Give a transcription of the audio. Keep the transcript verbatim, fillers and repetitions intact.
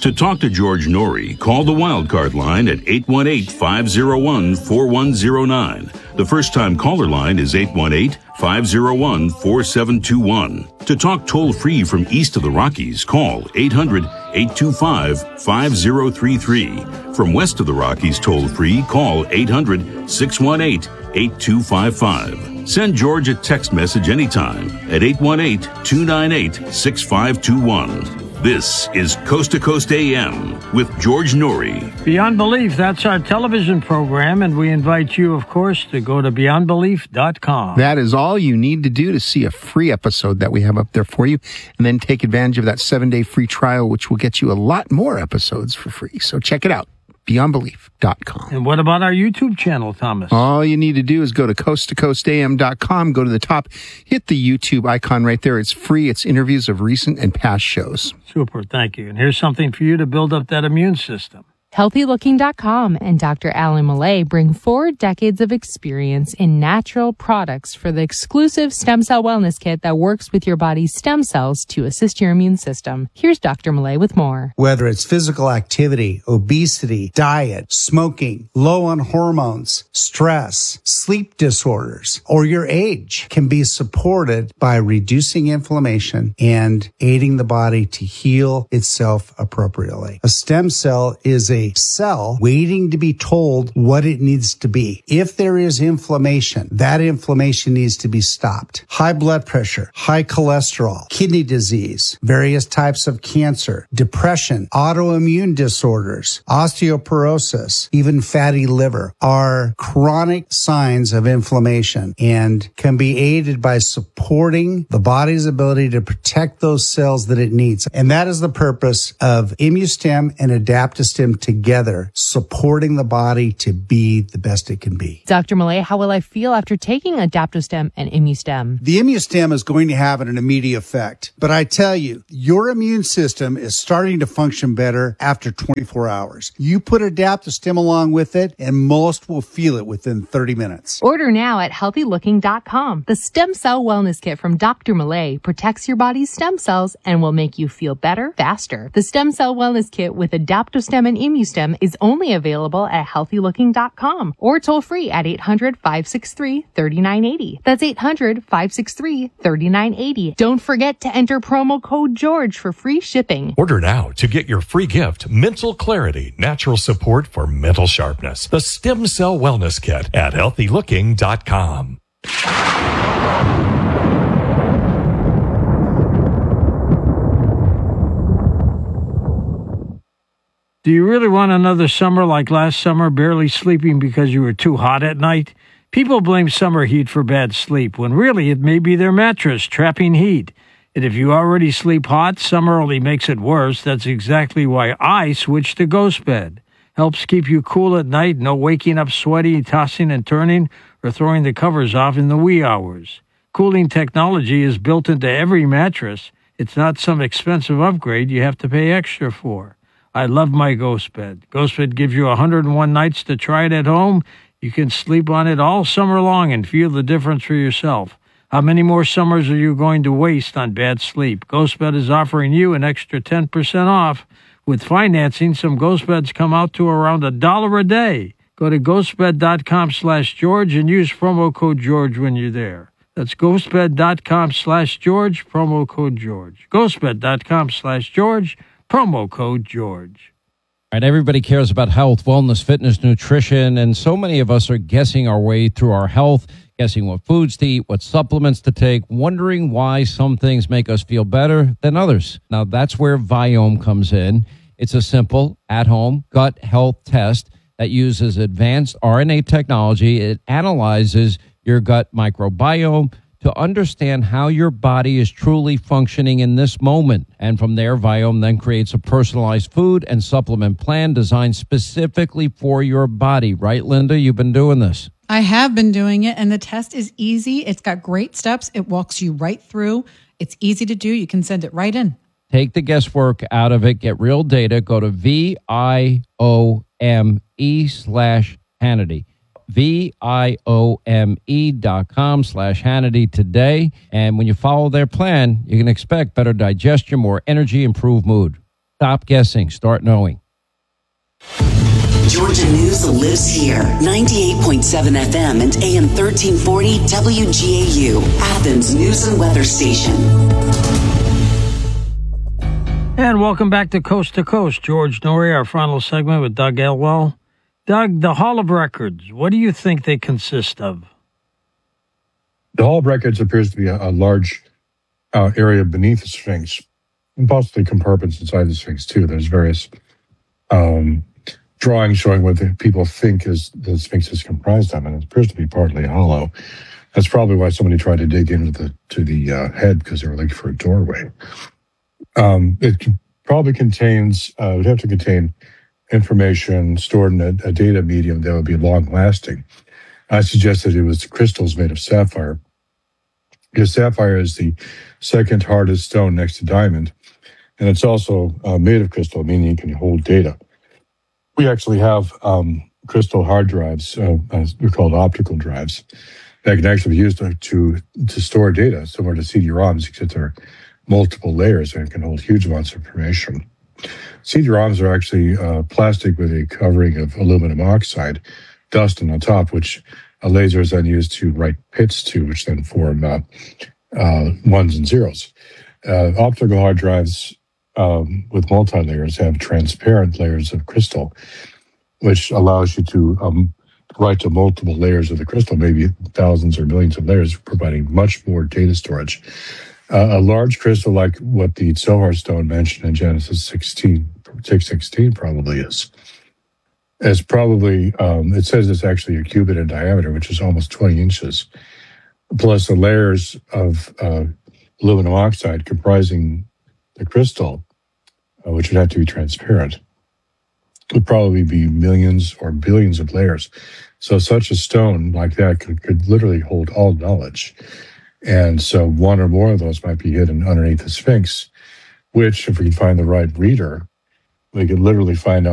To talk to George Norrie, call the Wildcard line at eight one eight, five oh one, four one oh nine. The first-time caller line is eight one eight, five oh one, four seven two one. To talk toll-free from east of the Rockies, call eight hundred, eight two five, five oh three three. From west of the Rockies toll-free, call eight hundred, six one eight, eight two five five. Send George a text message anytime at eight one eight, two nine eight, six five two one. This is Coast to Coast A M with George Norrie. Beyond Belief, that's our television program, and we invite you, of course, to go to beyond belief dot com. That is all you need to do to see a free episode that we have up there for you, and then take advantage of that seven-day free trial, which will get you a lot more episodes for free. So check it out, beyond belief dot com. And what about our YouTube channel, Thomas? All you need to do is go to coast to coast a m dot com, go to the top, hit the YouTube icon right there. It's free. It's interviews of recent and past shows. Super, thank you. And here's something for you to build up that immune system. healthy looking dot com and Doctor Alan Millay bring four decades of experience in natural products for the exclusive stem cell wellness kit that works with your body's stem cells to assist your immune system. Here's Doctor Millay with more. Whether it's physical activity, obesity, diet, smoking, low on hormones, stress, sleep disorders, or your age can be supported by reducing inflammation and aiding the body to heal itself appropriately. A stem cell is a cell waiting to be told what it needs to be. If there is inflammation, that inflammation needs to be stopped. High blood pressure, high cholesterol, kidney disease, various types of cancer, depression, autoimmune disorders, osteoporosis, even fatty liver are chronic signs of inflammation and can be aided by supporting the body's ability to protect those cells that it needs. And that is the purpose of ImmuStem and Adaptostem together, supporting the body to be the best it can be. Doctor Millay, how will I feel after taking Adaptostem and ImmuStem? The ImmuStem is going to have an immediate effect, but I tell you, your immune system is starting to function better after twenty-four hours. You put Adaptostem along with it, and most will feel it within thirty minutes. Order now at healthy looking dot com. The Stem Cell Wellness Kit from Doctor Millay protects your body's stem cells and will make you feel better faster. The Stem Cell Wellness Kit with Adaptostem and ImmuStem is only available at healthy looking dot com or toll free at eight hundred, five six three, three nine eight zero. That's eight hundred, five six three, three nine eight zero. Don't forget to enter promo code George for free shipping. Order now to get your free gift, Mental Clarity, Natural Support for Mental Sharpness. The Stem Cell Wellness Kit at healthy looking dot com. Do you really want another summer like last summer, barely sleeping because you were too hot at night? People blame summer heat for bad sleep, when really it may be their mattress trapping heat. And if you already sleep hot, summer only makes it worse. That's exactly why I switched to Ghost Bed. Helps keep you cool at night, no waking up sweaty, tossing and turning, or throwing the covers off in the wee hours. Cooling technology is built into every mattress. It's not some expensive upgrade you have to pay extra for. I love my Ghost Bed. Ghost Bed gives you one hundred one nights to try it at home. You can sleep on it all summer long and feel the difference for yourself. How many more summers are you going to waste on bad sleep? Ghost Bed is offering you an extra ten percent off. With financing, some Ghost Beds come out to around a dollar a day. Go to ghostbed.com slash George and use promo code George when you're there. That's ghostbed.com slash George, promo code George. ghostbed.com slash George, promo code George. All right, everybody cares about health, wellness, fitness, nutrition, and so many of us are guessing our way through our health, guessing what foods to eat, what supplements to take, wondering why some things make us feel better than others. Now, that's where Viome comes in. It's a simple, at-home gut health test that uses advanced R N A technology. It analyzes your gut microbiome to understand how your body is truly functioning in this moment. And from there, Viome then creates a personalized food and supplement plan designed specifically for your body. Right, Linda? You've been doing this. I have been doing it, and the test is easy. It's got great steps. It walks you right through. It's easy to do. You can send it right in. Take the guesswork out of it. Get real data. Go to V I O M E slash Hannity. V-I-O-M-E dot com slash Hannity today. And when you follow their plan, you can expect better digestion, more energy, improved mood. Stop guessing. Start knowing. Georgia News lives here. ninety-eight point seven F M and A M thirteen forty W G A U, Athens News and Weather Station. And welcome back to Coast to Coast. George Noory, our final segment with Doug Elwell. Doug, the Hall of Records, what do you think they consist of? The Hall of Records appears to be a, a large uh, area beneath the Sphinx, and possibly compartments inside the Sphinx, too. There's various um, drawings showing what the people think is the Sphinx is comprised of, and it appears to be partly hollow. That's probably why somebody tried to dig into the to the uh, head, because they were looking for a doorway. Um, it probably contains, uh, it would have to contain information stored in a, a data medium that would be long-lasting. I suggested it was crystals made of sapphire, because sapphire is the second hardest stone next to diamond, and it's also uh, made of crystal, meaning it can hold data. We actually have um, crystal hard drives, uh, they're called optical drives, that can actually be used to to, to store data, similar to C D ROMs, except they're multiple layers and can hold huge amounts of information. C D ROMs are actually uh, plastic with a covering of aluminum oxide, dust on top, which a laser is then used to write bits to, which then form uh, uh, ones and zeros. Uh, optical hard drives um, with multi-layers have transparent layers of crystal, which allows you to um, write to multiple layers of the crystal, maybe thousands or millions of layers, providing much more data storage. Uh, a large crystal like what the Zohar stone mentioned in Genesis sixteen, six sixteen probably is. It's probably, um, it says it's actually a cubit in diameter, which is almost twenty inches, plus the layers of uh, aluminum oxide comprising the crystal, uh, which would have to be transparent, would probably be millions or billions of layers. So such a stone like that could, could literally hold all knowledge. And so one or more of those might be hidden underneath the Sphinx, which, if we can find the right reader, we could literally find out